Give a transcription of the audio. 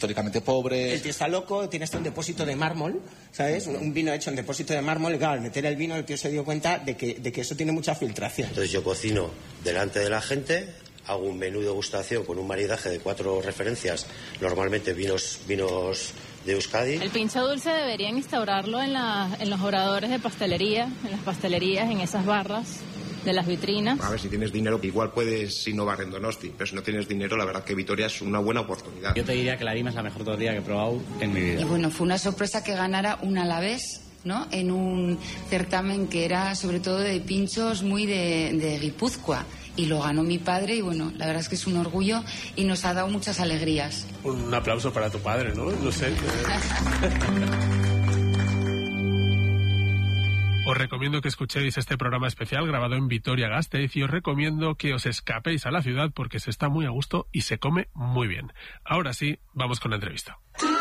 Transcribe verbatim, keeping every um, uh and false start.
históricamente pobre. El tío está loco, tiene hasta un depósito de mármol, ¿sabes? Un, un vino hecho en depósito de mármol, y claro, al meter el vino el tío se dio cuenta de que, de que eso tiene mucha filtración. Entonces yo cocino delante de la gente, hago un menú de degustación con un maridaje de cuatro referencias, normalmente vinos, vinos de Euskadi. El pincho dulce deberían instaurarlo en, la, en los obradores de pastelería, en las pastelerías, en esas barras de las vitrinas. A ver, si tienes dinero, igual puedes innovar en Donosti, pero si no tienes dinero, la verdad que Vitoria es una buena oportunidad. Yo te diría que la Lima es la mejor tortilla que he probado en mi vida. Y bueno, fue una sorpresa que ganara un Alavés, ¿no? En un certamen que era sobre todo de pinchos muy de, de Guipúzcoa. Y lo ganó mi padre y bueno, la verdad es que es un orgullo y nos ha dado muchas alegrías. Un aplauso para tu padre, ¿no? No sé. Os recomiendo que escuchéis este programa especial grabado en Vitoria-Gasteiz y os recomiendo que os escapéis a la ciudad porque se está muy a gusto y se come muy bien. Ahora sí, vamos con la entrevista.